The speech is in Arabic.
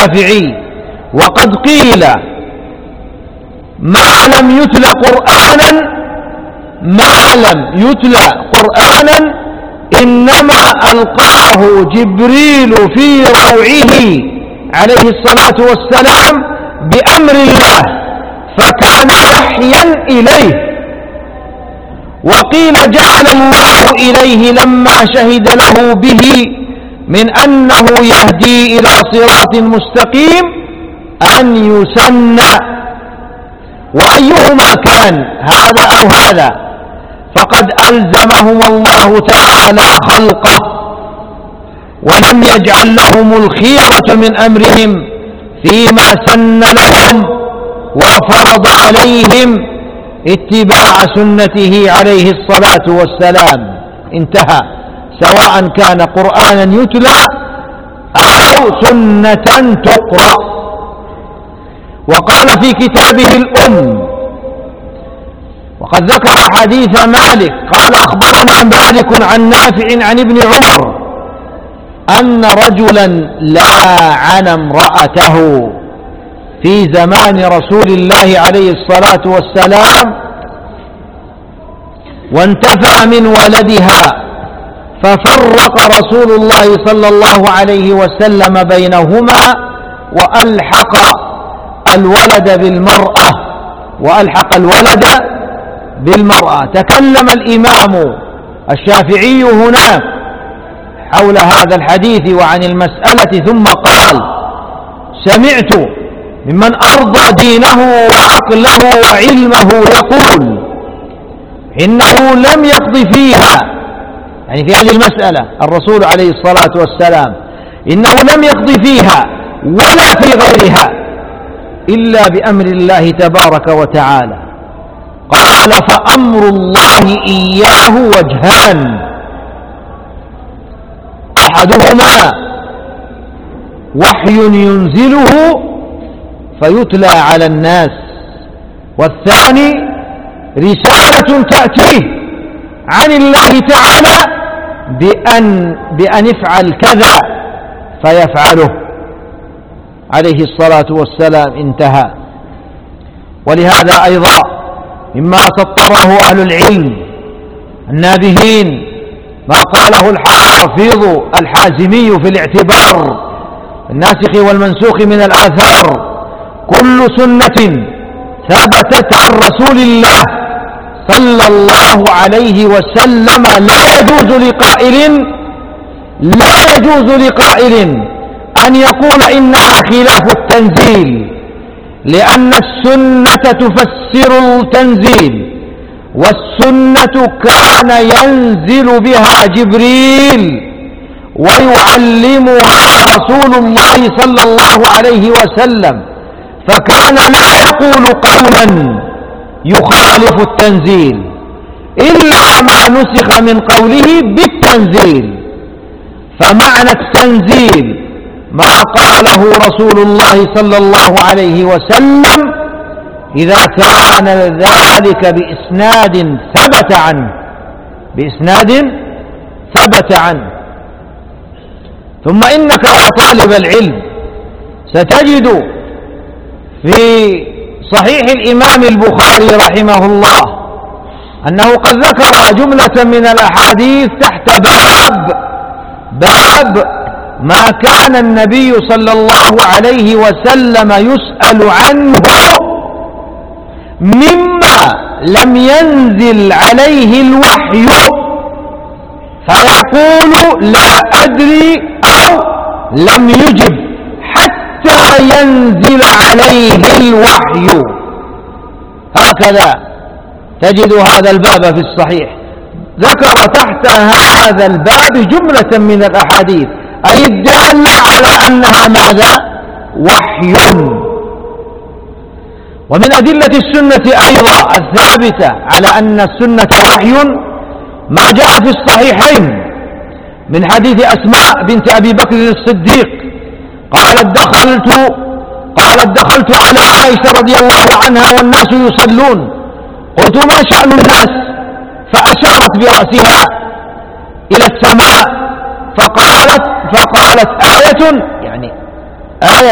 الشافعي: وقد قيل ما لم يتلى قرآنا إنما ألقاه جبريل في روعه عليه الصلاة والسلام بأمر الله، فكان وحيا إليه. وقيل جعل الله إليه لما شهد له به من أنه يهدي إلى صراط مستقيم أن يسنى. وأيهما كان هذا أو هذا فقد ألزمهم الله تعالى خلقه، ولم يجعل لهم الخيرة من أمرهم فيما سن لهم، وفرض عليهم اتباع سنته عليه الصلاة والسلام. انتهى، سواء كان قرآنا يتلى أو سنة تقرأ. وقال في كتابه الأم، وقد ذكر حديث مالك قال: أخبرنا مالك عن نافع عن ابن عمر أن رجلا لعن امرأته في زمان رسول الله عليه الصلاة والسلام، وانتفع من ولدها، ففرق رسول الله صلى الله عليه وسلم بينهما وألحق الولد بالمرأة. تكلم الإمام الشافعي هناك حول هذا الحديث وعن المسألة، ثم قال: سمعت ممن أرضى دينه وعقله وعلمه يقول إنه لم يقض فيها، يعني في هذه المسألة الرسول عليه الصلاة والسلام، إنه لم يقض فيها ولا في غيرها إلا بأمر الله تبارك وتعالى. قال: فأمر الله إياه وجهان: أحدهما وحي ينزله فيتلى على الناس، والثاني رسالة تأتيه عن الله تعالى بأن افعل كذا فيفعله عليه الصلاة والسلام. انتهى. ولهذا أيضا مما سطره أهل العلم النابهين ما قاله الحافظ الحازمي في الاعتبار الناسخ والمنسوخ من الآثار: كل سنة ثبتت عن رسول الله صلى الله عليه وسلم لا يجوز لقائل أن يقول إنها خلاف التنزيل، لأن السنة تفسر التنزيل، والسنة كان ينزل بها جبريل ويعلمها رسول الله صلى الله عليه وسلم، فكان لا يقول قولا يخالف التنزيل إلا ما نسخ من قوله بالتنزيل. فمعنى التنزيل ما قاله رسول الله صلى الله عليه وسلم إذا كان ذلك بإسناد ثبت عنه. ثم إنك يا طالب العلم ستجد في صحيح الإمام البخاري رحمه الله أنه قد ذكر جملة من الأحاديث تحت باب ما كان النبي صلى الله عليه وسلم يسأل عنه مما لم ينزل عليه الوحي فيقول لا أدري أو لم يجب حتى ينزل عليه الوحي. هكذا تجد هذا الباب في الصحيح، ذكر تحت هذا الباب جملة من الأحاديث أي الدالة على أنها ماذا؟ وحي. ومن أدلة السنة أيضا الثابتة على أن السنة وحي ما جاء في الصحيحين من حديث أسماء بنت أبي بكر الصديق قالت دخلت على عائشة رضي الله عنها والناس يصلون، قلت ما شأن الناس؟ فأشارت برأسها إلى السماء فقالت آية، يعني آية